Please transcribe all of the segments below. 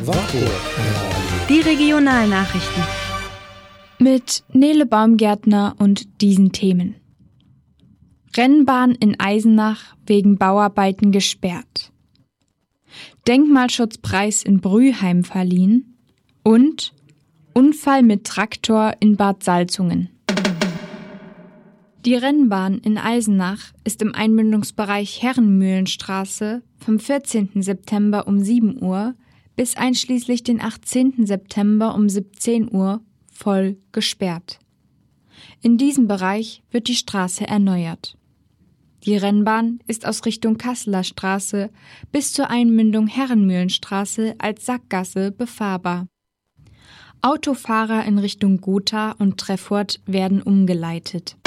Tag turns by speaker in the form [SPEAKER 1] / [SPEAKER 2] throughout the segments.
[SPEAKER 1] Die Regionalnachrichten.
[SPEAKER 2] Mit Nele Baumgärtner und diesen Themen. Rennbahn in Eisenach wegen Bauarbeiten gesperrt. Denkmalschutzpreis in Brühheim verliehen. Und Unfall mit Traktor in Bad Salzungen. Die Rennbahn in Eisenach ist im Einmündungsbereich Herrenmühlenstraße vom 14. September um 7 Uhr bis einschließlich den 18. September um 17 Uhr voll gesperrt. In diesem Bereich wird die Straße erneuert. Die Rennbahn ist aus Richtung Kasseler Straße bis zur Einmündung Herrenmühlenstraße als Sackgasse befahrbar. Autofahrer in Richtung Gotha und Treffort werden umgeleitet.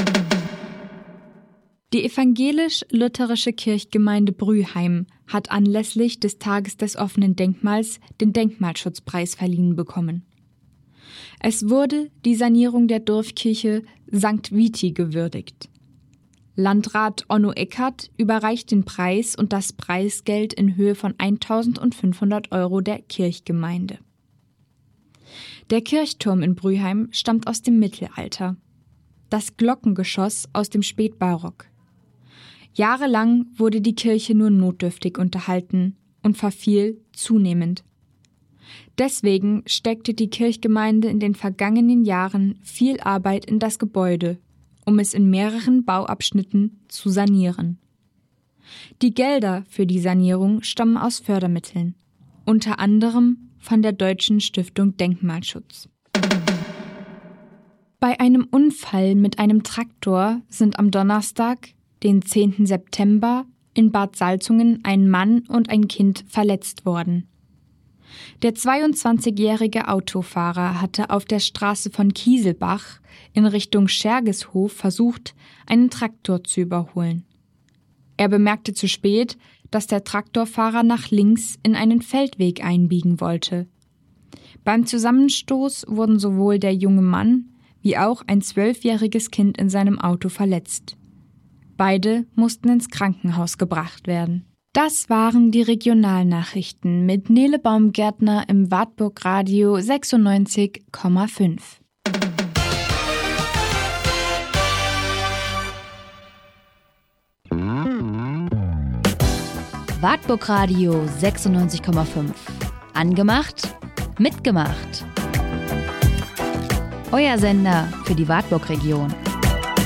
[SPEAKER 2] Die evangelisch-lutherische Kirchgemeinde Brühheim hat anlässlich des Tages des offenen Denkmals den Denkmalschutzpreis verliehen bekommen. Es wurde die Sanierung der Dorfkirche St. Viti gewürdigt. Landrat Onno Eckert überreicht den Preis und das Preisgeld in Höhe von 1.500 € der Kirchgemeinde. Der Kirchturm in Brühheim stammt aus dem Mittelalter. Das Glockengeschoss aus dem Spätbarock. Jahrelang wurde die Kirche nur notdürftig unterhalten und verfiel zunehmend. Deswegen steckte die Kirchgemeinde in den vergangenen Jahren viel Arbeit in das Gebäude, um es in mehreren Bauabschnitten zu sanieren. Die Gelder für die Sanierung stammen aus Fördermitteln, unter anderem von der Deutschen Stiftung Denkmalschutz. Bei einem Unfall mit einem Traktor sind am Donnerstag, den 10. September, in Bad Salzungen ein Mann und ein Kind verletzt worden. Der 22-jährige Autofahrer hatte auf der Straße von Kieselbach in Richtung Schergeshof versucht, einen Traktor zu überholen. Er bemerkte zu spät, dass der Traktorfahrer nach links in einen Feldweg einbiegen wollte. Beim Zusammenstoß wurden sowohl der junge Mann wie auch ein 12-jähriges Kind in seinem Auto verletzt. Beide mussten ins Krankenhaus gebracht werden. Das waren die Regionalnachrichten mit Nele Baumgärtner im Wartburg Radio 96,5.
[SPEAKER 3] Wartburg Radio 96,5. Angemacht, mitgemacht. Euer Sender für die Wartburg-Region.